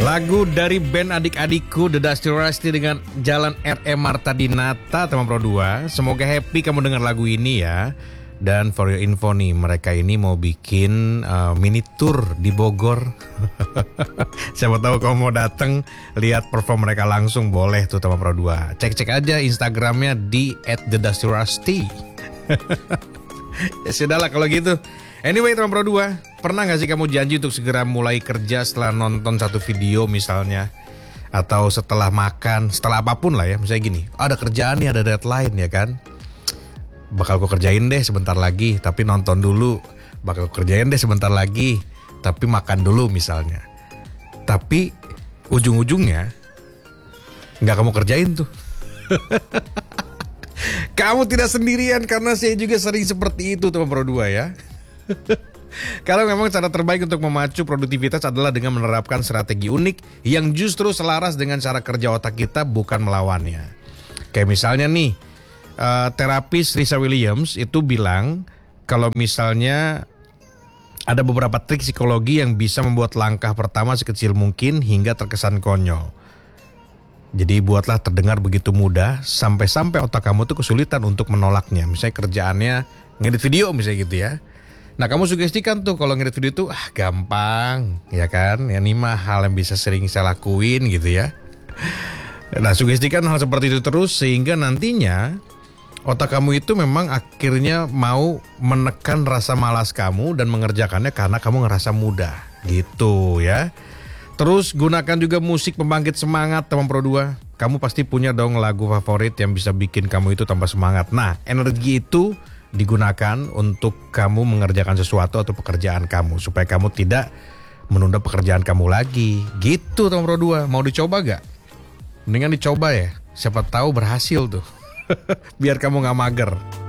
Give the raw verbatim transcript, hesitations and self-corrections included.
Lagu dari band adik-adikku The Dusty Rusty dengan Jalan R M Marta Dinata, teman Pro dua. Semoga happy kamu dengar lagu ini ya. Dan for your info nih, mereka ini mau bikin uh, mini tour di Bogor. Siapa tahu kamu mau datang lihat perform mereka langsung, boleh tuh teman Pro dua. Cek-cek aja Instagramnya di at the dusty rusty. Ya sudahlah kalau gitu. Anyway teman Pro dua, pernah gak sih kamu janji untuk segera mulai kerja setelah nonton satu video misalnya? Atau setelah makan, setelah apapun lah ya. Misalnya gini, ada kerjaan nih, ada deadline ya kan? Bakal gue kerjain deh sebentar lagi, tapi nonton dulu. Bakal gue kerjain deh sebentar lagi, tapi makan dulu misalnya. Tapi ujung-ujungnya gak kamu kerjain tuh. Kamu tidak sendirian, karena saya juga sering seperti itu teman Pro dua ya. Kalau memang cara terbaik untuk memacu produktivitas adalah dengan menerapkan strategi unik yang justru selaras dengan cara kerja otak kita, bukan melawannya. Kayak misalnya nih, uh, terapis Lisa Williams itu bilang kalau misalnya ada beberapa trik psikologi yang bisa membuat langkah pertama sekecil mungkin hingga terkesan konyol. Jadi buatlah terdengar begitu mudah sampai-sampai otak kamu tuh kesulitan untuk menolaknya. Misalnya kerjaannya ngedit video misalnya gitu ya. Nah kamu sugestikan tuh kalau ngedit video itu ah gampang ya kan. Ya ini mah hal yang bisa sering saya lakuin gitu ya. Nah sugestikan hal seperti itu terus sehingga nantinya otak kamu itu memang akhirnya mau menekan rasa malas kamu dan mengerjakannya karena kamu ngerasa mudah gitu ya. Terus gunakan juga musik pembangkit semangat teman Pro dua. Kamu pasti punya dong lagu favorit yang bisa bikin kamu itu tambah semangat. Nah energi itu digunakan untuk kamu mengerjakan sesuatu atau pekerjaan kamu supaya kamu tidak menunda pekerjaan kamu lagi. Gitu teman Pro dua. Mau dicoba gak? Mendingan dicoba ya. Siapa tahu berhasil tuh. Biar kamu gak mager.